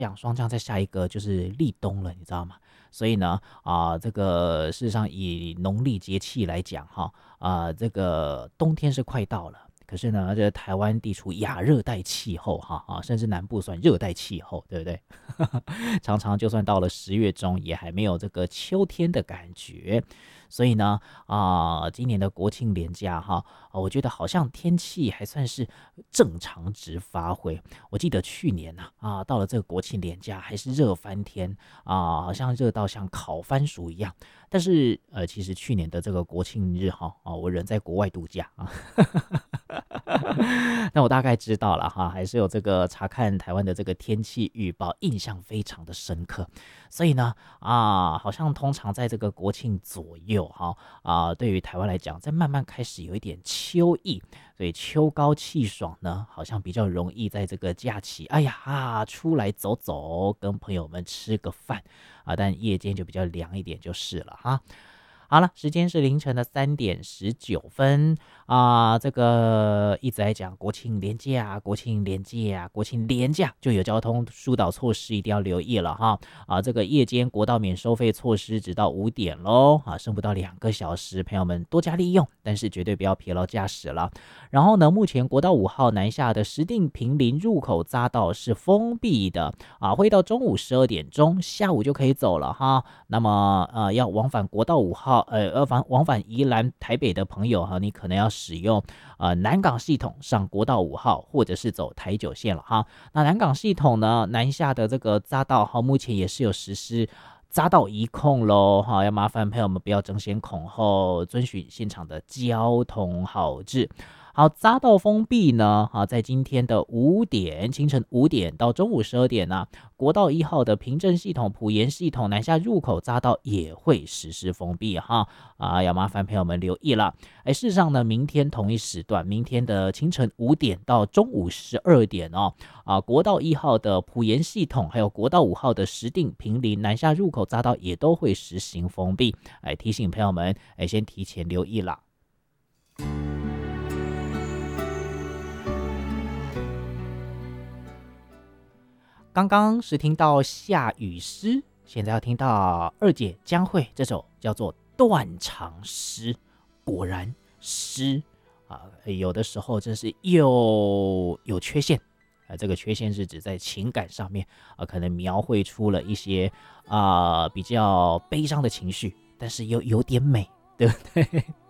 霜降，在下一个就是立冬了，你知道吗？所以呢，这个事实上以农历节气来讲，这个冬天是快到了。可是呢，这台湾地处亚热带气候，甚至南部算热带气候，对不对？常常就算到了10月中，也还没有这个秋天的感觉。所以呢，今年的国庆连假我觉得好像天气还算是正常值发挥。我记得去年到了这个国庆连假还是热翻天好像热到像烤番薯一样。但是其实去年的这个国庆日我人在国外度假那我大概知道了还是有这个查看台湾的这个天气预报，印象非常的深刻。所以呢，好像通常在这个国庆左右对于台湾来讲，在慢慢开始有一点秋意，所以秋高气爽呢，好像比较容易在这个假期，出来走走，跟朋友们吃个饭但夜间就比较凉一点就是了好了，时间是凌晨的3:19这个一直在讲国庆连假，国庆连假，国庆连假就有交通疏导措施，一定要留意了这个夜间国道免收费措施直到5点咯剩不到2个小时，朋友们多加利用，但是绝对不要疲劳驾驶了。然后呢，目前国道5号南下的石碇坪林入口匝道是封闭的会到中午12点钟，下午就可以走了那么要往返国道5号往返宜兰台北的朋友你可能要使用南港系统上国道5号，或者是走台9线了那南港系统呢，南下的这个匝道目前也是有实施匝道移控咯要麻烦朋友们不要争先恐后，遵循现场的交通号志。好，匝道封闭呢在今天的清晨5点到中午12点国道1号的平镇系统、埔盐系统南下入口匝道也会实施封闭要麻烦朋友们留意了。事实上呢，明天同一时段，明天的清晨5点到中午12点国道1号的埔盐系统还有国道5号的石碇坪林南下入口匝道也都会实行封闭，提醒朋友们先提前留意了。刚刚是听到夏雨诗，现在要听到二姐江蕙这首叫做断肠诗。果然诗有的时候真是有缺陷这个缺陷是指在情感上面可能描绘出了一些比较悲伤的情绪，但是又有点美，对不对？